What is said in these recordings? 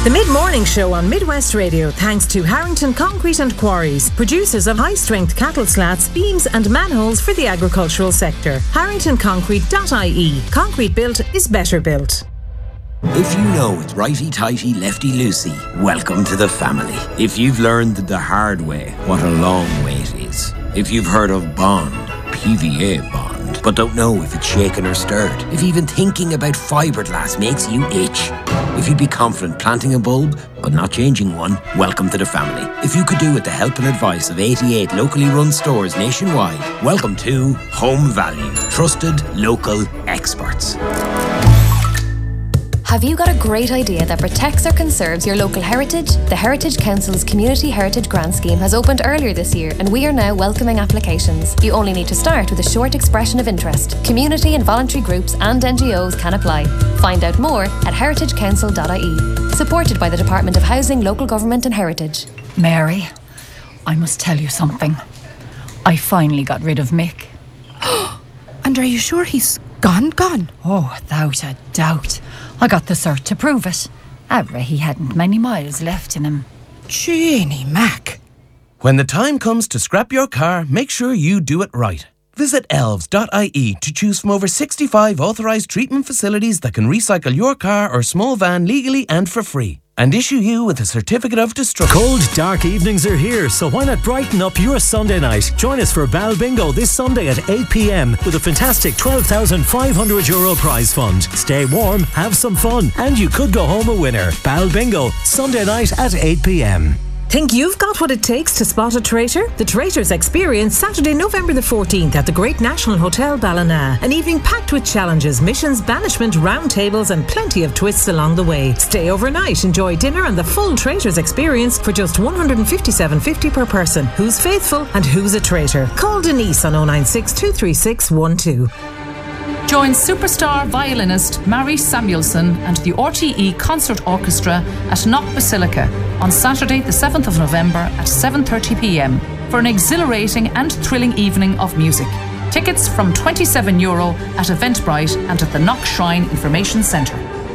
The Mid-Morning Show on Midwest Radio, thanks to Harrington Concrete and Quarries, producers of high-strength cattle slats, beams and manholes for the agricultural sector. HarringtonConcrete.ie. Concrete built is better built. If you know it's righty-tighty, lefty-loosey, welcome to the family. If you've learned the hard way, what a long way it is. If you've heard of Bond, PVA Bond, but don't know if it's shaken or stirred. If even thinking about fiberglass makes you itch. If you'd be confident planting a bulb, but not changing one, welcome to the family. If you could do with the help and advice of 88 locally run stores nationwide, welcome to Home Value. Trusted local experts. Have you got a great idea that protects or conserves your local heritage? The Heritage Council's Community Heritage Grant Scheme has opened earlier this year and we are now welcoming applications. You only need to start with a short expression of interest. Community and voluntary groups and NGOs can apply. Find out more at heritagecouncil.ie. Supported by the Department of Housing, Local Government and Heritage. Mary, I must tell you something. I finally got rid of Mick. And are you sure he's gone? Oh, without a doubt. I got the cert to prove it. He hadn't many miles left in him. Jeannie Mac. When the time comes to scrap your car, make sure you do it right. Visit elves.ie to choose from over 65 authorised treatment facilities that can recycle your car or small van legally and for free. And issue you with a certificate of destruction. Cold, dark evenings are here, so why not brighten up your Sunday night? Join us for Bal Bingo this Sunday at 8 p.m. with a fantastic €12,500 prize fund. Stay warm, have some fun, and you could go home a winner. Bal Bingo, Sunday night at 8 p.m. Think you've got what it takes to spot a traitor? The Traitors Experience, Saturday, November the 14th at the Great National Hotel Ballina. An evening packed with challenges, missions, banishment, round tables and plenty of twists along the way. Stay overnight, enjoy dinner and the full Traitors Experience for just $157.50 per person. Who's faithful and who's a traitor? Call Denise on 096 236 12. Join superstar violinist Mary Samuelson and the RTE Concert Orchestra at Knock Basilica on Saturday the 7th of November at 7:30 p.m. for an exhilarating and thrilling evening of music. Tickets from €27 at Eventbrite and at the Knock Shrine Information Centre.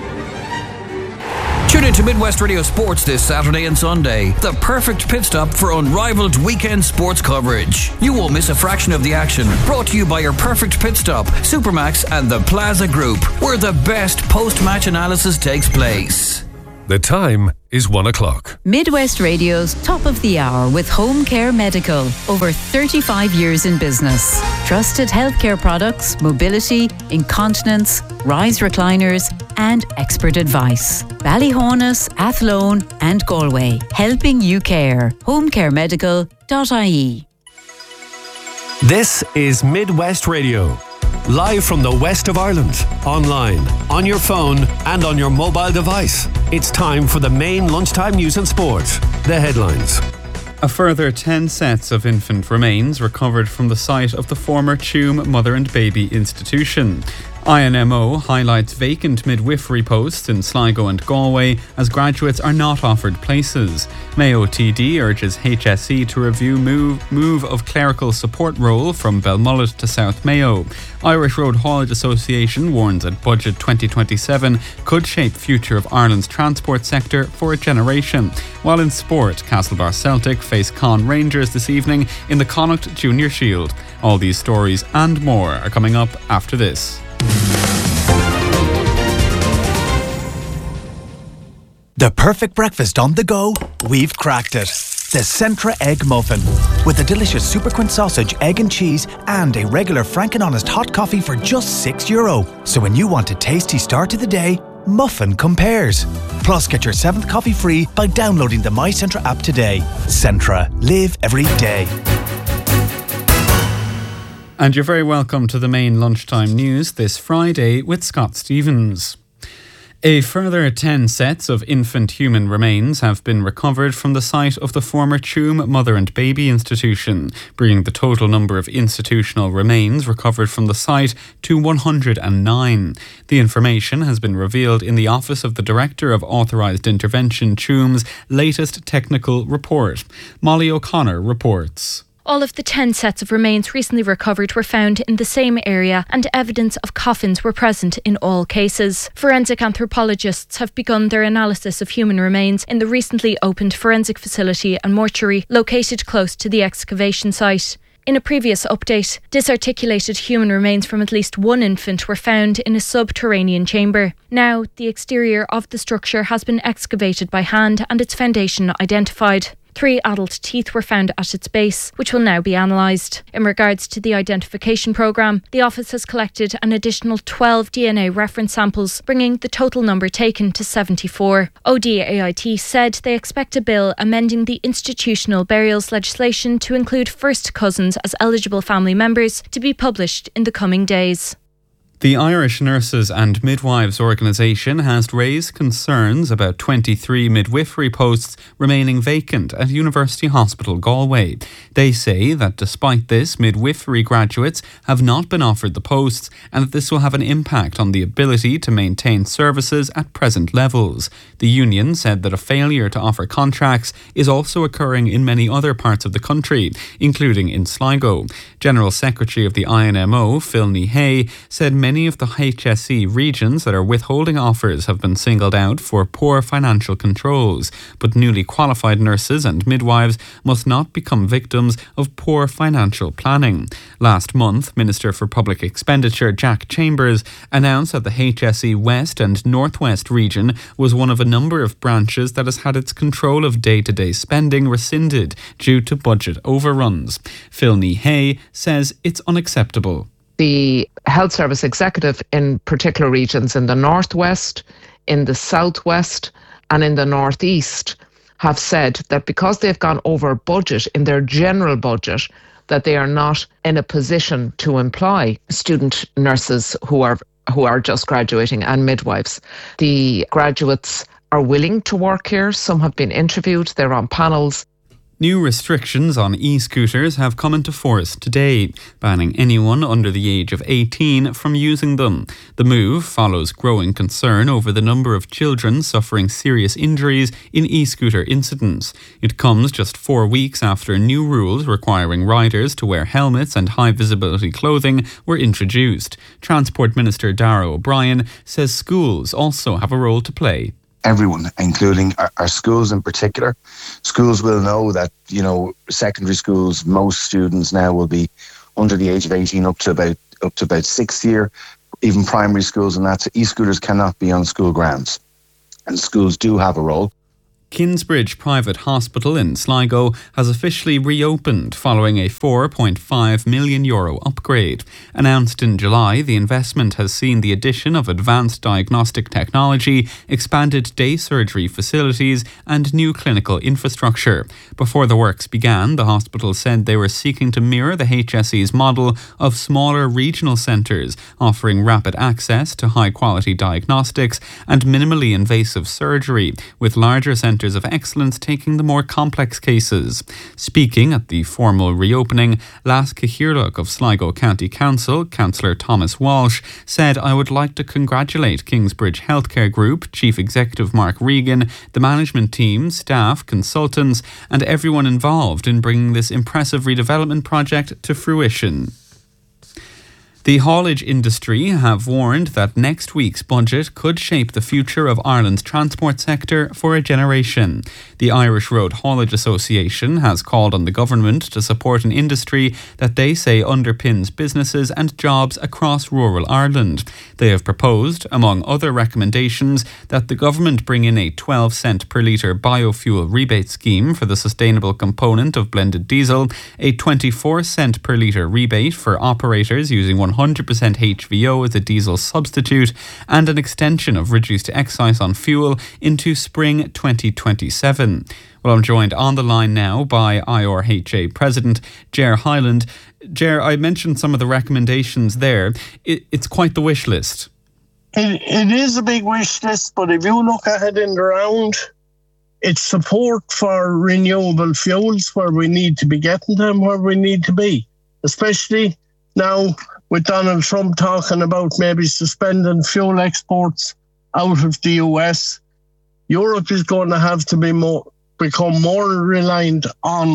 Tune in to Midwest Radio Sports this Saturday and Sunday. The perfect pit stop for unrivaled weekend sports coverage. You won't miss a fraction of the action. Brought to you by your perfect pit stop, Supermax and the Plaza Group, where the best post-match analysis takes place. The time is 1 o'clock. Midwest Radio's Top of the Hour with Home Care Medical. Over 35 years in business. Trusted healthcare products, mobility, incontinence, rise recliners and expert advice. Ballyhonus, Athlone and Galway. Helping you care. homecaremedical.ie. This is Midwest Radio. Live from the west of Ireland, online, on your phone and on your mobile device. It's time for the main lunchtime news and sport. The headlines. A further 10 sets of infant remains recovered from the site of the former Tuam Mother and Baby Institution. INMO highlights vacant midwifery posts in Sligo and Galway as graduates are not offered places. Mayo TD urges HSE to review move of clerical support role from Belmullet to South Mayo. Irish Road Haulage Association warns that Budget 2027 could shape future of Ireland's transport sector for a generation. While in sport, Castlebar Celtic face Con Rangers this evening in the Connacht Junior Shield. All these stories and more are coming up after this. The perfect breakfast on the go, we've cracked it. The Centra Egg Muffin. With a delicious Superquint sausage, egg and cheese and a regular Frank and Honest hot coffee for just €6. So when you want a tasty start to the day, Muffin compares. Plus get your 7th coffee free by downloading the My Centra app today. Centra. Live every day. And you're very welcome to the main lunchtime news this Friday with Scott Stevens. A further 10 sets of infant human remains have been recovered from the site of the former Tuam Mother and Baby Institution, bringing the total number of institutional remains recovered from the site to 109. The information has been revealed in the Office of the Director of Authorised Intervention Tuam's latest technical report. Molly O'Connor reports. All of the 10 sets of remains recently recovered were found in the same area, and evidence of coffins were present in all cases. Forensic anthropologists have begun their analysis of human remains in the recently opened forensic facility and mortuary located close to the excavation site. In a previous update, disarticulated human remains from at least one infant were found in a subterranean chamber. Now, the exterior of the structure has been excavated by hand and its foundation identified. 3 adult teeth were found at its base, which will now be analysed. In regards to the identification programme, the office has collected an additional 12 DNA reference samples, bringing the total number taken to 74. ODAIT said they expect a bill amending the institutional burials legislation to include first cousins as eligible family members to be published in the coming days. The Irish Nurses and Midwives Organisation has raised concerns about 23 midwifery posts remaining vacant at University Hospital Galway. They say that despite this, midwifery graduates have not been offered the posts and that this will have an impact on the ability to maintain services at present levels. The union said that a failure to offer contracts is also occurring in many other parts of the country, including in Sligo. General Secretary of the INMO, Phil Hay, said many of the HSE regions that are withholding offers have been singled out for poor financial controls, but newly qualified nurses and midwives must not become victims of poor financial planning. Last month, Minister for Public Expenditure Jack Chambers announced that the HSE West and Northwest region was one of a number of branches that has had its control of day-to-day spending rescinded due to budget overruns. Phil Hay says it's unacceptable. The health service executive in particular regions in the northwest, in the southwest and in the northeast have said that because they've gone over budget in their general budget, that they are not in a position to employ student nurses who are just graduating and midwives. The graduates are willing to work here. Some have been interviewed. They're on panels. New restrictions on e-scooters have come into force today, banning anyone under the age of 18 from using them. The move follows growing concern over the number of children suffering serious injuries in e-scooter incidents. It comes just 4 weeks after new rules requiring riders to wear helmets and high-visibility clothing were introduced. Transport Minister Darragh O'Brien says schools also have a role to play. Everyone, including our schools in particular. Schools will know that, secondary schools, most students now will be under the age of 18 up to about 6th year, even primary schools, and that's e-scooters cannot be on school grounds. And schools do have a role. Kingsbridge Private Hospital in Sligo has officially reopened following a €4.5 million upgrade. Announced in July, the investment has seen the addition of advanced diagnostic technology, expanded day surgery facilities and new clinical infrastructure. Before the works began, the hospital said they were seeking to mirror the HSE's model of smaller regional centres, offering rapid access to high-quality diagnostics and minimally invasive surgery, with larger centres of excellence taking the more complex cases. Speaking at the formal reopening, Las Cahirlock of Sligo County Council, Councillor Thomas Walsh, said, "I would like to congratulate Kingsbridge Healthcare Group, Chief Executive Mark Regan, the management team, staff, consultants and everyone involved in bringing this impressive redevelopment project to fruition." The haulage industry have warned that next week's budget could shape the future of Ireland's transport sector for a generation. The Irish Road Haulage Association has called on the government to support an industry that they say underpins businesses and jobs across rural Ireland. They have proposed, among other recommendations, that the government bring in a 12-cent per litre biofuel rebate scheme for the sustainable component of blended diesel, a 24-cent per litre rebate for operators using 100% HVO as a diesel substitute, and an extension of reduced excise on fuel into spring 2027. Well, I'm joined on the line now by IRHA President Ger Hyland. Ger, I mentioned some of the recommendations there. It's quite the wish list. It is a big wish list, but if you look at it in the round, it's support for renewable fuels where we need to be getting them, where we need to be, especially now with Donald Trump talking about maybe suspending fuel exports out of the US. Europe is going to have to become more reliant on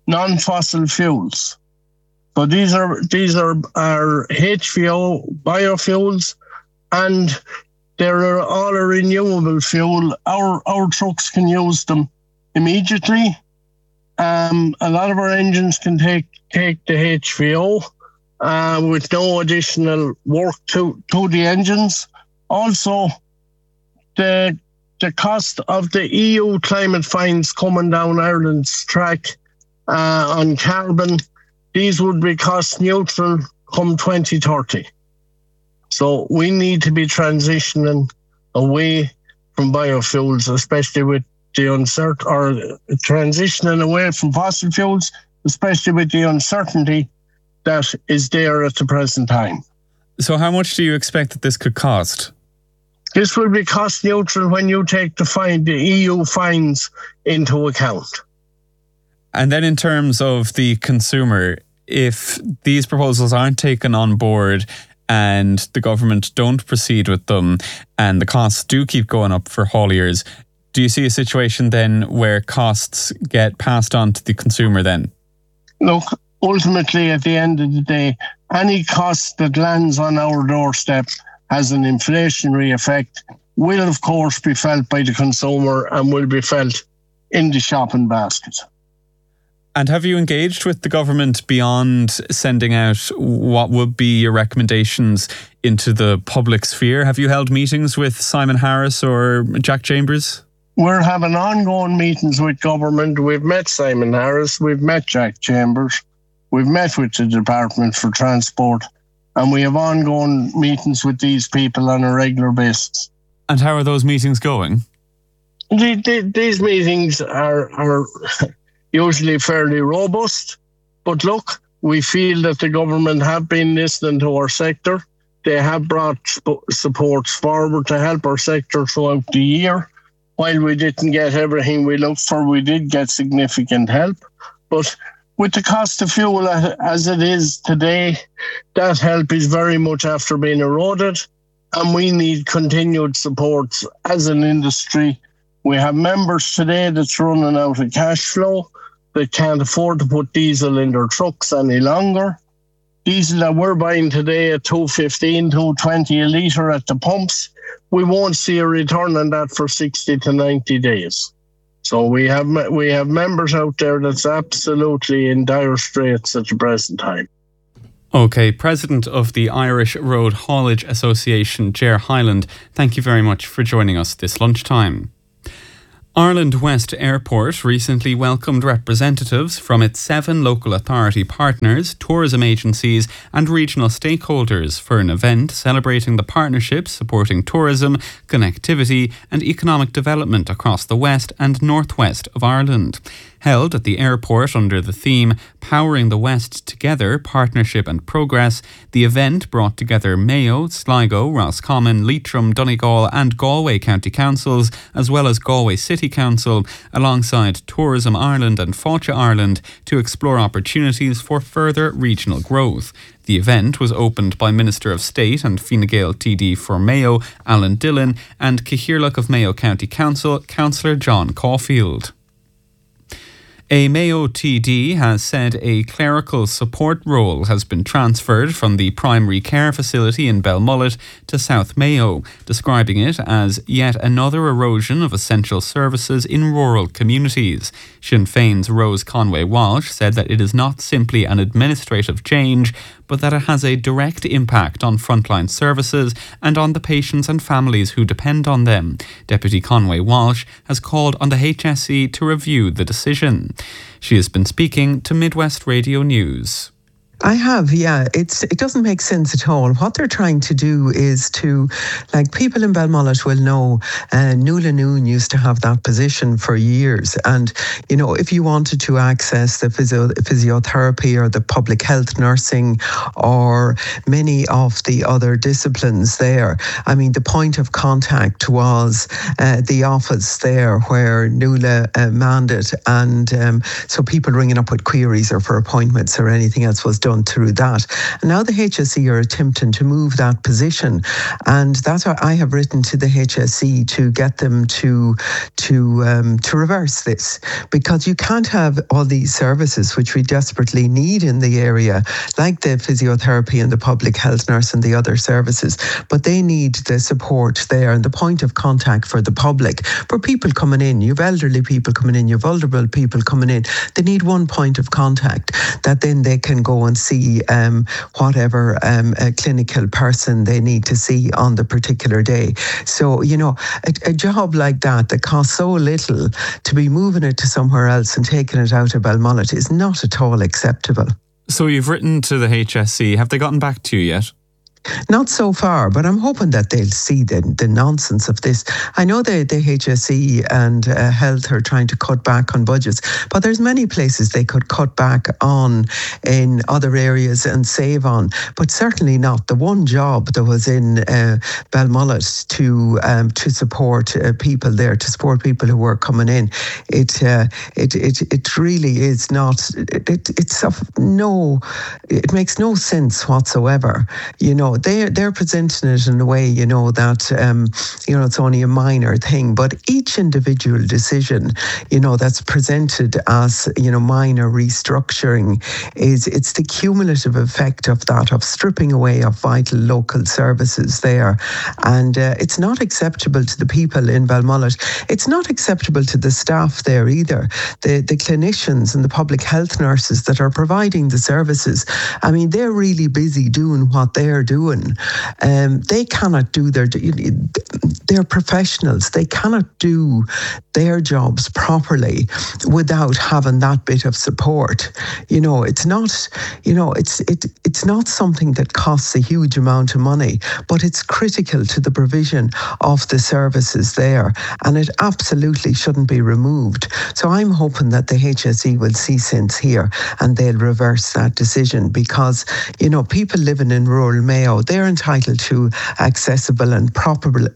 non-fossil fuels. So these are our HVO biofuels, and they're all a renewable fuel. Our trucks can use them immediately. A lot of our engines can take the HVO with no additional work to the engines. Also, the cost of the EU climate fines coming down Ireland's track on carbon, these would be cost neutral come 2030. So we need to be transitioning away from biofuels, especially with the transitioning away from fossil fuels, especially with the uncertainty that is there at the present time. So how much do you expect that this could cost? This will be cost neutral when you take the EU fines into account. And then in terms of the consumer, if these proposals aren't taken on board and the government don't proceed with them and the costs do keep going up for hauliers, do you see a situation then where costs get passed on to the consumer then? Look, ultimately at the end of the day, any cost that lands on our doorstep has an inflationary effect, will of course be felt by the consumer and will be felt in the shopping basket. And have you engaged with the government beyond sending out what would be your recommendations into the public sphere? Have you held meetings with Simon Harris or Jack Chambers? We're having ongoing meetings with government. We've met Simon Harris, we've met Jack Chambers, we've met with the Department for Transport, and we have ongoing meetings with these people on a regular basis. And how are those meetings going? These meetings are usually fairly robust. But look, we feel that the government have been listening to our sector. They have brought supports forward to help our sector throughout the year. While we didn't get everything we looked for, we did get significant help. But with the cost of fuel as it is today, that help is very much after being eroded, and we need continued support as an industry. We have members today that's running out of cash flow. They can't afford to put diesel in their trucks any longer. Diesel that we're buying today at $2.15, $2.20 a litre at the pumps, we won't see a return on that for 60 to 90 days. So we have members out there that's absolutely in dire straits at the present time. OK, President of the Irish Road Haulage Association, Ger Hyland, thank you very much for joining us this lunchtime. Ireland West Airport recently welcomed representatives from its 7 local authority partners, tourism agencies and regional stakeholders for an event celebrating the partnerships supporting tourism, connectivity and economic development across the west and northwest of Ireland. Held at the airport under the theme Powering the West Together, Partnership and Progress, the event brought together Mayo, Sligo, Roscommon, Leitrim, Donegal and Galway County Councils, as well as Galway City Council, alongside Tourism Ireland and Fáilte Ireland to explore opportunities for further regional growth. The event was opened by Minister of State and Fine Gael TD for Mayo, Alan Dillon, and Cathaoirleach of Mayo County Council, Councillor John Caulfield. A Mayo TD has said a clerical support role has been transferred from the primary care facility in Belmullet to South Mayo, describing it as yet another erosion of essential services in rural communities. Sinn Féin's Rose Conway-Walsh said that it is not simply an administrative change, but that it has a direct impact on frontline services and on the patients and families who depend on them. Deputy Conway-Walsh has called on the HSE to review the decision. She has been speaking to Midwest Radio News. I have, yeah. It doesn't make sense at all. What they're trying to do is to, like, people in Belmullet will know, Nuala Noon used to have that position for years. And, you know, if you wanted to access the physiotherapy or the public health nursing or many of the other disciplines there, I mean, the point of contact was the office there where Nuala manned it. And so people ringing up with queries or for appointments or anything else was done through that. And now the HSE are attempting to move that position, and that's why I have written to the HSE to get them to reverse this, because you can't have all these services which we desperately need in the area, like the physiotherapy and the public health nurse and the other services, but they need the support there and the point of contact for the public, for people coming in. You've elderly people coming in, you've vulnerable people coming in. They need one point of contact that then they can go and see whatever a clinical person they need to see on the particular day. So, you know, a job like that costs so little, to be moving it to somewhere else and taking it out of Balmullet is not at all acceptable. So you've written to the HSE. Have they gotten back to you yet? Not so far, but I'm hoping that they'll see the nonsense of this. I know the HSE and Health are trying to cut back on budgets, but there's many places they could cut back on in other areas and save on, but certainly not the one job that was in Balmullet to support people there, to support people who were coming in. It really is not. It makes no sense whatsoever. You know, they're presenting it in a way, you know, that it's only a minor thing, but each individual decision, you know, that's presented as, you know, minor restructuring, it's the cumulative effect of that, of stripping away of vital local services there. And it's not acceptable to the people in Balmullet. It's not acceptable to the staff there either. The clinicians and the public health nurses that are providing the services, I mean, they're really busy doing what they're doing. They cannot do they're professionals. They cannot do their jobs properly without having that bit of support. You know, it's not something that costs a huge amount of money, but it's critical to the provision of the services there, and it absolutely shouldn't be removed. So I'm hoping that the HSE will see sense here and they'll reverse that decision, because, you know, people living in rural Mayo, they're entitled to accessible and properly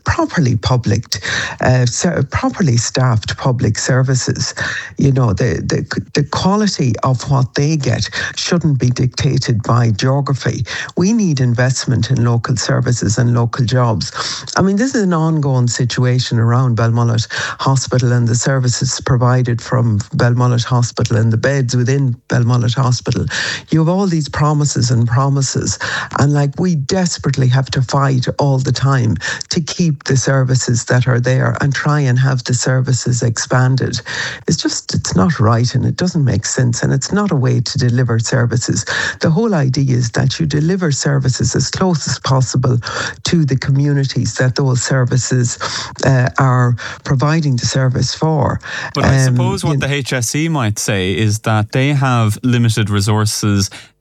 staffed public services. You know, the quality of what they get shouldn't be dictated by geography. We need investment in local services and local jobs. I mean, this is an ongoing situation around Balmullet Hospital and the services provided from Balmullet Hospital and the beds within Balmullet Hospital. You have all these promises, and like, we desperately have to fight all the time to keep the services that are there and try and have the services expanded. It's not right, and it doesn't make sense, and it's not a way to deliver services. The whole idea is that you deliver services as close as possible to the communities that those services are providing the service for. But I suppose what the HSE might say is that they have limited resources.